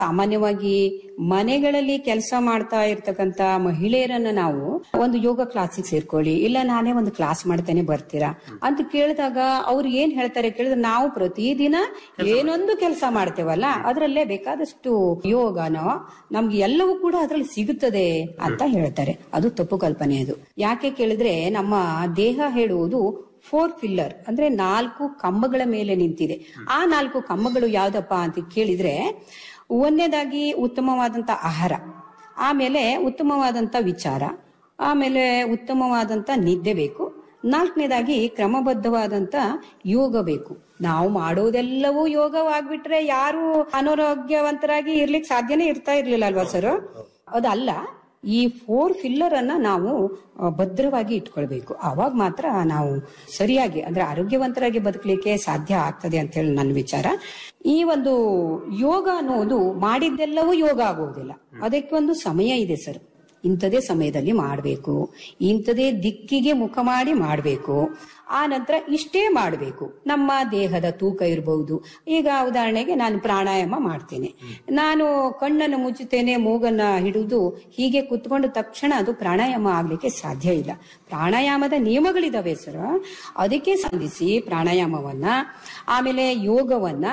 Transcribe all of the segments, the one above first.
ಸಾಮಾನ್ಯವಾಗಿ ಮನೆಗಳಲ್ಲಿ ಕೆಲಸ ಮಾಡ್ತಾ ಇರ್ತಕ್ಕಂತ ಮಹಿಳೆಯರನ್ನ ನಾವು ಒಂದು ಯೋಗ ಕ್ಲಾಸಿಗೆ ಸೇರ್ಕೊಳ್ಳಿ, ಇಲ್ಲ ನಾನೇ ಒಂದು ಕ್ಲಾಸ್ ಮಾಡ್ತೇನೆ ಬರ್ತೀರಾ ಅಂತ ಕೇಳಿದಾಗ ಅವ್ರು ಏನ್ ಹೇಳ್ತಾರೆ ಕೇಳಿದ್ರೆ, ನಾವು ಪ್ರತಿದಿನ ಏನೊಂದು ಕೆಲಸ ಮಾಡ್ತೇವಲ್ಲ ಅದರಲ್ಲೇ ಬೇಕಾದಷ್ಟು ಯೋಗನೋ ನಮ್ಗೆ ಎಲ್ಲವೂ ಕೂಡ ಅದ್ರಲ್ಲಿ ಸಿಗುತ್ತದೆ ಅಂತ ಹೇಳ್ತಾರೆ. ಅದು ತಪ್ಪು ಕಲ್ಪನೆ. ಅದು ಯಾಕೆ ಕೇಳಿದ್ರೆ, ನಮ್ಮ ದೇಹ ಹೇಳುವುದು 4 ಪಿಲ್ಲರ್ ಅಂದ್ರೆ 4 ಕಂಬಗಳ ಮೇಲೆ ನಿಂತಿದೆ. ಆ 4 ಕಂಬಗಳು ಯಾವ್ದಪ್ಪ ಅಂತ ಕೇಳಿದ್ರೆ, ಒಂದನೇದಾಗಿ ಉತ್ತಮವಾದಂತ ಆಹಾರ, ಆಮೇಲೆ ಉತ್ತಮವಾದಂತ ವಿಚಾರ, ಆಮೇಲೆ ಉತ್ತಮವಾದಂತ ನಿದ್ದೆ ಬೇಕು, 4ನೇದಾಗಿ ಕ್ರಮಬದ್ಧವಾದಂತ ಯೋಗ ಬೇಕು. ನಾವು ಮಾಡೋದೆಲ್ಲವೂ ಯೋಗವಾಗ್ಬಿಟ್ರೆ ಯಾರು ಅನಾರೋಗ್ಯವಂತರಾಗಿ ಇರ್ಲಿಕ್ಕೆ ಸಾಧ್ಯನೇ ಇರ್ಲಿಲ್ಲ ಅಲ್ವಾ ಸರ್? ಅದಲ್ಲ, ಈ 4 ಪಿಲ್ಲರ್ ಅನ್ನ ನಾವು ಭದ್ರವಾಗಿ ಇಟ್ಕೊಳ್ಬೇಕು. ಅವಾಗ ಮಾತ್ರ ನಾವು ಸರಿಯಾಗಿ ಅಂದ್ರೆ ಆರೋಗ್ಯವಂತರಾಗಿ ಬದುಕಲಿಕ್ಕೆ ಸಾಧ್ಯ ಆಗ್ತದೆ ಅಂತ ಹೇಳಿ ನನ್ನ ವಿಚಾರ. ಈ ಒಂದು ಯೋಗ ಅನ್ನೋದು ಮಾಡಿದ್ದೆಲ್ಲವೂ ಯೋಗ ಆಗುವುದಿಲ್ಲ. ಅದಕ್ಕೆ ಒಂದು ಸಮಯ ಇದೆ ಸರ್. ಇಂಥದೇ ಸಮಯದಲ್ಲಿ ಮಾಡಬೇಕು, ಇಂಥದೇ ದಿಕ್ಕಿಗೆ ಮುಖ ಮಾಡಿ ಮಾಡಬೇಕು, ಆ ನಂತರ ಇಷ್ಟೇ ಮಾಡಬೇಕು. ನಮ್ಮ ದೇಹದ ತೂಕ ಇರಬಹುದು. ಈಗ ಉದಾಹರಣೆಗೆ ನಾನು ಪ್ರಾಣಾಯಾಮ ಮಾಡ್ತೇನೆ, ನಾನು ಕಣ್ಣನ್ನು ಮುಚ್ಚುತ್ತೇನೆ, ಮೂಗನ್ನ ಹಿಡಿದು ಹೀಗೆ ಕುತ್ಕೊಂಡ ತಕ್ಷಣ ಅದು ಪ್ರಾಣಾಯಾಮ ಆಗ್ಲಿಕ್ಕೆ ಸಾಧ್ಯ ಇಲ್ಲ. ಪ್ರಾಣಾಯಾಮದ ನಿಯಮಗಳಿದಾವೆ ಸರ್. ಅದಕ್ಕೆ ಸಂಧಿಸಿ ಪ್ರಾಣಾಯಾಮವನ್ನ, ಆಮೇಲೆ ಯೋಗವನ್ನ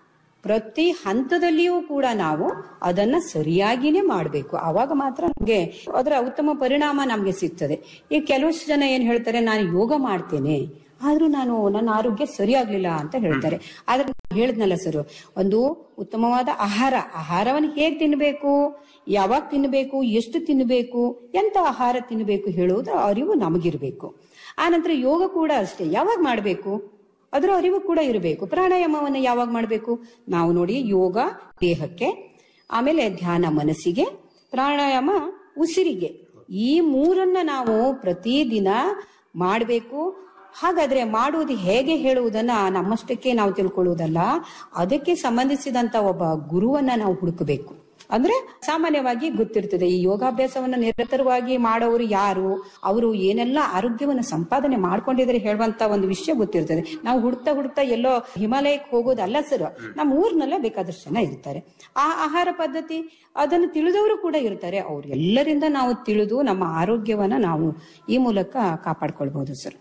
ಪ್ರತಿ ಹಂತದಲ್ಲಿಯೂ ಕೂಡ ನಾವು ಅದನ್ನ ಸರಿಯಾಗಿನೇ ಮಾಡಬೇಕು. ಆವಾಗ ಮಾತ್ರ ನಮ್ಗೆ ಅದರ ಉತ್ತಮ ಪರಿಣಾಮ ನಮ್ಗೆ ಸಿಗ್ತದೆ. ಈಗ ಕೆಲವಷ್ಟು ಜನ ಏನ್ ಹೇಳ್ತಾರೆ, ನಾನು ಯೋಗ ಮಾಡ್ತೇನೆ ಆದ್ರೂ ನನ್ನ ಆರೋಗ್ಯ ಸರಿಯಾಗ್ಲಿಲ್ಲ ಅಂತ ಹೇಳ್ತಾರೆ. ಆದ್ರೆ ಹೇಳಿದ್ನಲ್ಲ ಸರ್, ಒಂದು ಉತ್ತಮವಾದ ಆಹಾರವನ್ನು ಹೇಗ್ ತಿನ್ಬೇಕು, ಯಾವಾಗ ತಿನ್ಬೇಕು, ಎಷ್ಟು ತಿನ್ಬೇಕು, ಎಂತ ಆಹಾರ ತಿನ್ಬೇಕು ಹೇಳುವುದರ ಅರಿವು ನಮಗಿರ್ಬೇಕು. ಆ ನಂತರ ಯೋಗ ಕೂಡ ಅಷ್ಟೇ, ಯಾವಾಗ ಮಾಡ್ಬೇಕು ಅದರ ಅರಿವು ಕೂಡ ಇರಬೇಕು. ಪ್ರಾಣಾಯಾಮವನ್ನು ಯಾವಾಗ ಮಾಡಬೇಕು ನಾವು ನೋಡಿ, ಯೋಗ ದೇಹಕ್ಕೆ, ಆಮೇಲೆ ಧ್ಯಾನ ಮನಸ್ಸಿಗೆ, ಪ್ರಾಣಾಯಾಮ ಉಸಿರಿಗೆ, ಈ 3 ನಾವು ಪ್ರತಿದಿನ ಮಾಡಬೇಕು. ಹಾಗಾದ್ರೆ ಮಾಡುವುದು ಹೇಗೆ ಹೇಳುವುದನ್ನ ನಮ್ಮಷ್ಟಕ್ಕೆ ನಾವು ತಿಳ್ಕೊಳ್ಳುವುದಲ್ಲ, ಅದಕ್ಕೆ ಸಂಬಂಧಿಸಿದಂತ ಒಬ್ಬ ಗುರುವನ್ನ ನಾವು ಹುಡುಕಬೇಕು. ಅಂದ್ರೆ ಸಾಮಾನ್ಯವಾಗಿ ಗೊತ್ತಿರ್ತದೆ, ಈ ಯೋಗಾಭ್ಯಾಸವನ್ನ ನಿರಂತರವಾಗಿ ಮಾಡೋರು ಯಾರು, ಅವರು ಏನೆಲ್ಲ ಆರೋಗ್ಯವನ್ನು ಸಂಪಾದನೆ ಮಾಡ್ಕೊಂಡಿದ್ರೆ ಹೇಳುವಂತ ಒಂದು ವಿಷಯ ಗೊತ್ತಿರ್ತದೆ. ನಾವು ಹುಡುಕ್ತಾ ಎಲ್ಲೋ ಹಿಮಾಲಯಕ್ಕೆ ಹೋಗೋದಲ್ಲ ಸರ್, ನಮ್ಮ ಊರ್ನಲ್ಲೇ ಬೇಕಾದಷ್ಟು ಜನ ಇರ್ತಾರೆ. ಆ ಆಹಾರ ಪದ್ಧತಿ ಅದನ್ನು ತಿಳಿದವರು ಕೂಡ ಇರ್ತಾರೆ. ಅವ್ರೆಲ್ಲರಿಂದ ನಾವು ತಿಳಿದು ನಮ್ಮ ಆರೋಗ್ಯವನ್ನ ನಾವು ಈ ಮೂಲಕ ಕಾಪಾಡ್ಕೊಳ್ಬಹುದು ಸರ್.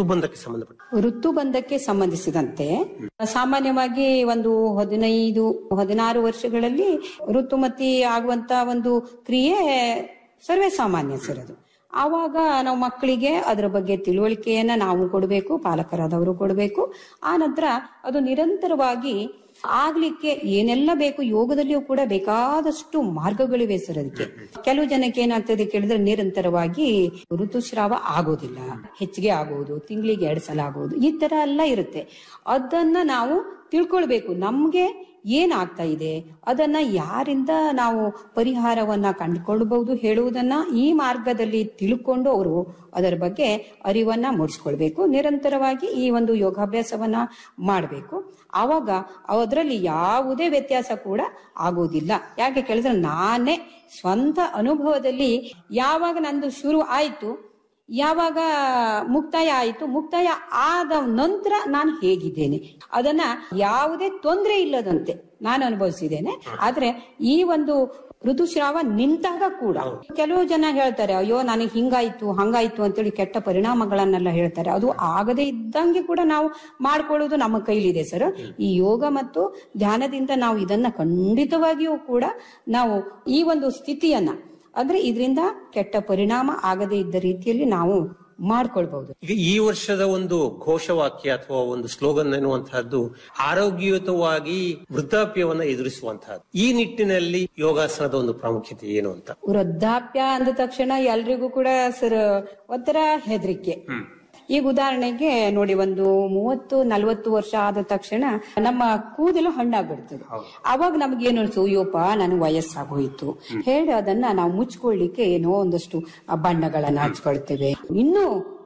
ಋತುಬಂಧಕ್ಕೆ ಸಂಬಂಧಿಸಿದಂತೆ ಸಾಮಾನ್ಯವಾಗಿ ಒಂದು 15-16 ವರ್ಷಗಳಲ್ಲಿ ಋತುಮತಿ ಆಗುವಂತ ಒಂದು ಕ್ರಿಯೆ ಸರ್ವೇ ಸಾಮಾನ್ಯ ಸರ್. ಅದು ಆವಾಗ ನಾವು ಮಕ್ಕಳಿಗೆ ಅದರ ಬಗ್ಗೆ ತಿಳುವಳಿಕೆಯನ್ನ ನಾವು ಕೊಡಬೇಕು, ಪಾಲಕರಾದವರು ಕೊಡಬೇಕು. ಆ ನಂತರ ಅದು ನಿರಂತರವಾಗಿ ಆಗ್ಲಿಕ್ಕೆ ಏನೆಲ್ಲ ಬೇಕು, ಯೋಗದಲ್ಲಿಯೂ ಕೂಡ ಬೇಕಾದಷ್ಟು ಮಾರ್ಗಗಳಿವೆ ಸರ್. ಅದಕ್ಕೆ ಕೆಲವು ಜನಕ್ಕೆ ಏನಾಗ್ತದೆ ಕೇಳಿದ್ರೆ, ನಿರಂತರವಾಗಿ ಋತುಸ್ರಾವ ಆಗೋದಿಲ್ಲ, ಹೆಚ್ಚಿಗೆ ಆಗುವುದು, ತಿಂಗಳಿಗೆ 2 ಸಲ ಆಗುವುದು, ಈ ತರ ಎಲ್ಲ ಇರುತ್ತೆ. ಅದನ್ನ ನಾವು ತಿಳ್ಕೊಳ್ಬೇಕು. ನಮ್ಗೆ ಏನಾಗ್ತಾ ಇದೆ, ಅದನ್ನ ಯಾರಿಂದ ನಾವು ಪರಿಹಾರವನ್ನ ಕಂಡುಕೊಳ್ಬಹುದು ಹೇಳುವುದನ್ನ ಈ ಮಾರ್ಗದಲ್ಲಿ ತಿಳ್ಕೊಂಡು ಅವರು ಅದರ ಬಗ್ಗೆ ಅರಿವನ್ನ ಮೂಡಿಸ್ಕೊಳ್ಬೇಕು. ನಿರಂತರವಾಗಿ ಈ ಒಂದು ಯೋಗಾಭ್ಯಾಸವನ್ನ ಮಾಡಬೇಕು. ಆವಾಗ ಅದರಲ್ಲಿ ಯಾವುದೇ ವ್ಯತ್ಯಾಸ ಕೂಡ ಆಗೋದಿಲ್ಲ. ಯಾಕೆ ಕೇಳಿದ್ರೆ, ನಾನೇ ಸ್ವಂತ ಅನುಭವದಲ್ಲಿ ಯಾವಾಗ ನಂದು ಶುರು ಆಯ್ತು, ಯಾವಾಗ ಮುಕ್ತಾಯ ಆಯಿತು, ಮುಕ್ತಾಯ ಆದ ನಂತರ ನಾನು ಹೇಗಿದ್ದೇನೆ ಅದನ್ನ ಯಾವುದೇ ತೊಂದರೆ ಇಲ್ಲದಂತೆ ನಾನು ಅನುಭವಿಸಿದ್ದೇನೆ. ಆದ್ರೆ ಈ ಒಂದು ಋತುಸ್ರಾವ ನಿಂತಾಗ ಕೂಡ ಕೆಲವು ಜನ ಹೇಳ್ತಾರೆ, ಅಯ್ಯೋ ನನಗೆ ಹಿಂಗಾಯ್ತು ಹಂಗಾಯ್ತು ಅಂತೇಳಿ ಕೆಟ್ಟ ಪರಿಣಾಮಗಳನ್ನೆಲ್ಲ ಹೇಳ್ತಾರೆ. ಅದು ಆಗದೆ ಇದ್ದಂಗೆ ಕೂಡ ನಾವು ಮಾಡ್ಕೊಳ್ಳೋದು ನಮ್ಮ ಕೈಲಿದೆ ಸರ್. ಈ ಯೋಗ ಮತ್ತು ಧ್ಯಾನದಿಂದ ನಾವು ಇದನ್ನ ಖಂಡಿತವಾಗಿಯೂ ಕೂಡ ನಾವು ಈ ಒಂದು ಸ್ಥಿತಿಯನ್ನ, ಅಂದ್ರೆ ಇದರಿಂದ ಕೆಟ್ಟ ಪರಿಣಾಮ ಆಗದೆ ಇದ್ದ ರೀತಿಯಲ್ಲಿ ನಾವು ಮಾಡ್ಕೊಳ್ಬಹುದು. ಈಗ ಈ ವರ್ಷದ ಒಂದು ಘೋಷವಾಕ್ಯ ಅಥವಾ ಒಂದು ಸ್ಲೋಗನ್ ಎನ್ನುವಂತಹದ್ದು ಆರೋಗ್ಯಯುತವಾಗಿ ವೃದ್ಧಾಪ್ಯವನ್ನ ಎದುರಿಸುವಂತಹದ್ದು. ಈ ನಿಟ್ಟಿನಲ್ಲಿ ಯೋಗಾಸನದ ಒಂದು ಪ್ರಾಮುಖ್ಯತೆ ಏನು ಅಂತ? ವೃದ್ಧಾಪ್ಯ ಅಂದ ತಕ್ಷಣ ಎಲ್ರಿಗೂ ಕೂಡ ಸರ್ ಒಂಥರ ಹೆದರಿಕೆ. ಈಗ ಉದಾಹರಣೆಗೆ ನೋಡಿ, ಒಂದು 30-40 ವರ್ಷ ಆದ ತಕ್ಷಣ ನಮ್ಮ ಕೂದಲು ಹಣ್ಣಾಗ್ಬಿಡ್ತದೆ. ಅವಾಗ ನಮ್ಗೇನು ಅನ್ಸು, ಅಯ್ಯೋಪ ನನಗೆ ವಯಸ್ಸಾಗೋಯ್ತು ಹೇಳಿ ಅದನ್ನ ನಾವು ಮುಚ್ಕೊಳ್ಳಿಕ್ಕೆ ಏನೋ ಒಂದಷ್ಟು ಬಣ್ಣಗಳನ್ನ ಹಚ್ಕೊಳ್ತೇವೆ. ಇನ್ನು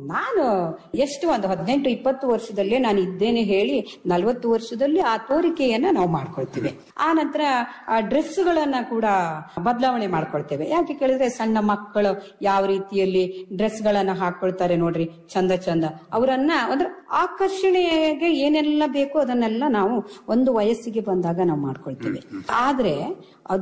ನಾನು ಎಷ್ಟು ಒಂದು 18-20 ವರ್ಷದಲ್ಲೇ ನಾನು ಇದ್ದೇನೆ ಹೇಳಿ 40 ವರ್ಷದಲ್ಲಿ ಆ ತೋರಿಕೆಯನ್ನ ನಾವು ಮಾಡ್ಕೊಳ್ತೀವಿ. ಆ ನಂತರ ಆ ಡ್ರೆಸ್ಗಳನ್ನ ಕೂಡ ಬದಲಾವಣೆ ಮಾಡ್ಕೊಳ್ತೇವೆ. ಯಾಕೆ ಕೇಳಿದ್ರೆ ಸಣ್ಣ ಮಕ್ಕಳು ಯಾವ ರೀತಿಯಲ್ಲಿ ಡ್ರೆಸ್ ಗಳನ್ನ ಹಾಕೊಳ್ತಾರೆ ನೋಡ್ರಿ, ಚಂದ ಚಂದ. ಅವರನ್ನ ಅಂದ್ರೆ ಆಕರ್ಷಣೆಗೆ ಏನೆಲ್ಲ ಬೇಕೋ ಅದನ್ನೆಲ್ಲ ನಾವು ಒಂದು ವಯಸ್ಸಿಗೆ ಬಂದಾಗ ನಾವು ಮಾಡ್ಕೊಳ್ತೀವಿ. ಆದ್ರೆ